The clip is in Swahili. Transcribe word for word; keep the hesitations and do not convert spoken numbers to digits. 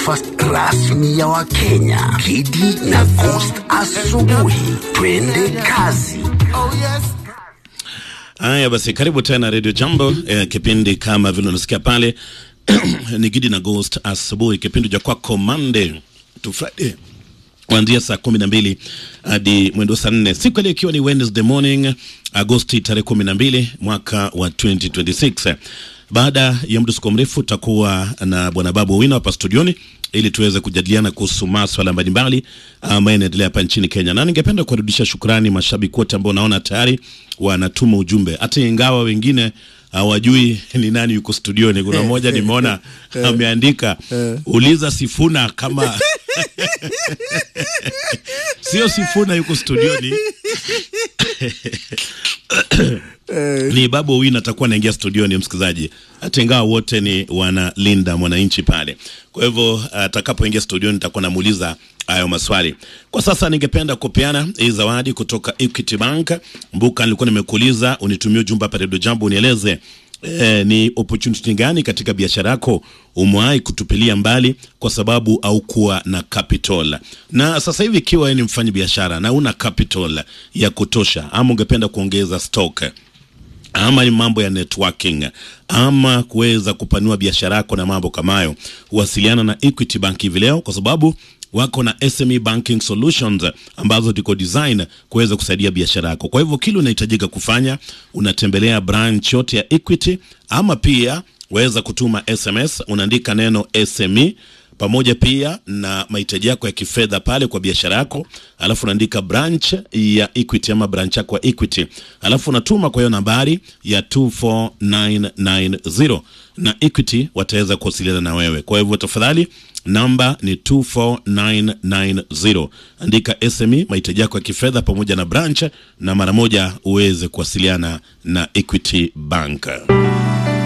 breakfast rasmi ya Wakenya. Kidi na Coast asubuhi. Twende kazi. Oh yes. Haya basi, karibu tena Radio Jambo. Eh, kipindi kama vile unasikia pale ni Gidi na Ghost asubuhi, kipindi cha kwako Monday to Friday kuanzia saa kumi na mbili hadi mwendo saa nne. Siku ile ikiwa ni Wednesday morning, Agosti tarehe kumi na mbili mwaka wa twenty twenty-six. Baada ya muda siku mrefu tutakuwa na bwana Babu Owino hapa studioni ili tuweze kujadiliana kuhusu masuala mbalimbali ambayo yanaendelea hapa nchini Kenya. Na ningependa kuwarudisha shukrani mashabiki wote ambao naona tayari wanatuma ujumbe, hata ingawa wengine hawajui ni nani yuko studioni. Kuna mmoja nimeona ameandika uliza Sifuna kama sio Sifuna yuko studioni. Ni Babu Owino atakuwa anaingia studioni, msikizaji, hata ingawa wote ni wanalinda mwananchi pale. Kwa hivyo atakapoingia studioni nitakuwa namuuliza hayo maswali. Kwa sasa ningependa kupeana hii zawadi kutoka Equity Bank. Mbuka nilikuwa nimekuuliza unitumie ujumbe hapa Radio Jambo unieleze Eh, ni opportunity gani katika biashara yako umewahi kutupilia mbali kwa sababu au kuwa na capital. Na sasa hivi ikiwa ni mfanya biashara na una capital ya kutosha, ama ungependa kuongeza stock, ama ni mambo ya networking, ama kuweza kupanua biashara yako na mambo kama hayo, wasiliana na Equity Bank hivi leo, kwa sababu wako na S M E banking solutions ambazo ziko design kuweza kusaidia biashara yako. Kwa hivyo kile unahitajika kufanya, unatembelea branch yote ya Equity, ama pia waweza kutuma S M S, unaandika neno S M E pamoja pia na mahitaji yako ya kifedha pale kwa biashara yako, alafu unaandika branch ya Equity ama branch yako ya Equity, alafu unatuma kwa hiyo nambari ya two four nine nine zero na Equity wataweza kuwasiliana na wewe. Kwa hivyo tafadhali, namba ni two four nine nine zero. Andika S M E, mahitaji yako ya kifedha pamoja na branch, na mara moja uweze kuwasiliana na Equity Bank.